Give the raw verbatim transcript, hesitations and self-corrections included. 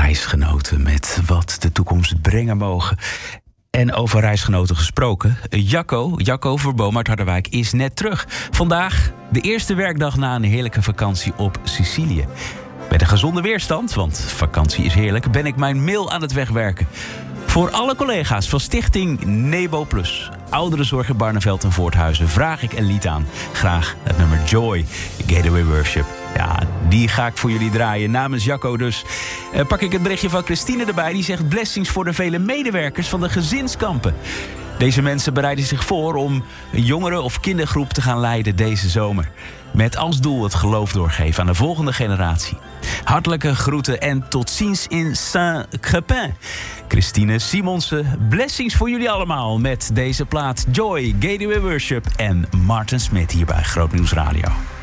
reisgenoten met wat de toekomst brengen mogen. En over reisgenoten gesproken, Jacco, Jacco Verboom uit Harderwijk is net terug. Vandaag de eerste werkdag na een heerlijke vakantie op Sicilië. Met een gezonde weerstand, want vakantie is heerlijk, ben ik mijn mail aan het wegwerken. Voor alle collega's van Stichting Nebo Plus, Ouderenzorg in Barneveld en Voorthuizen, vraag ik een lied aan. Graag het nummer Joy, Gateway Worship. Ja, die ga ik voor jullie draaien. Namens Jacco dus uh, pak ik het berichtje van Christine erbij. Die zegt blessings voor de vele medewerkers van de gezinskampen. Deze mensen bereiden zich voor om een jongeren- of kindergroep te gaan leiden deze zomer. Met als doel het geloof doorgeven aan de volgende generatie. Hartelijke groeten en tot ziens in Saint-Crepin. Christine Simonsen, blessings voor jullie allemaal met deze plaat Joy, Gateway Worship en Martin Smith hier bij Groot Nieuws Radio.